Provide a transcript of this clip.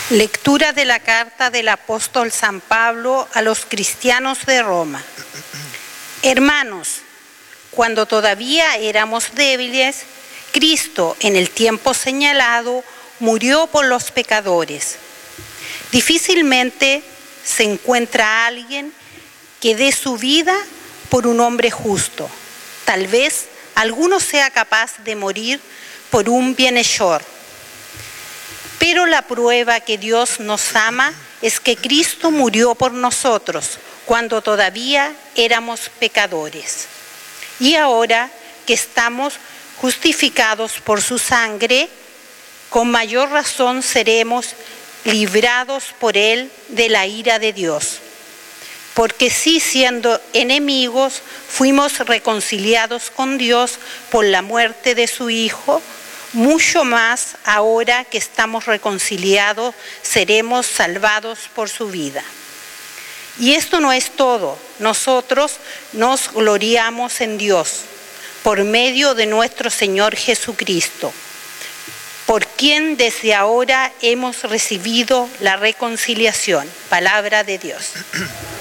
Lectura de la carta del apóstol San Pablo a los cristianos de Roma. Hermanos, cuando todavía éramos débiles, Cristo, en el tiempo señalado, murió por los pecadores. Difícilmente se encuentra alguien que dé su vida por un hombre justo. Tal vez alguno sea capaz de morir por un bienhechor. Pero la prueba que Dios nos ama es que Cristo murió por nosotros cuando todavía éramos pecadores. Y ahora que estamos justificados por su sangre, con mayor razón seremos librados por Él de la ira de Dios. Porque si siendo enemigos fuimos reconciliados con Dios por la muerte de su Hijo, mucho más ahora que estamos reconciliados seremos salvados por su vida. Y esto no es todo. Nosotros nos gloriamos en Dios por medio de nuestro Señor Jesucristo, por quien desde ahora hemos recibido la reconciliación. Palabra de Dios.